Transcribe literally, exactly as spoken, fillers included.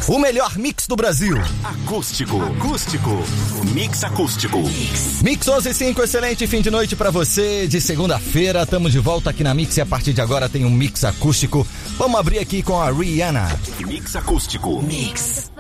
O melhor mix do Brasil. Acústico. Acústico. Mix acústico. Mix, mix onze e cinco, excelente fim de noite pra você. De segunda-feira, estamos de volta aqui na Mix e a partir de agora tem um mix acústico. Vamos abrir aqui com a Rihanna. Mix acústico. Mix.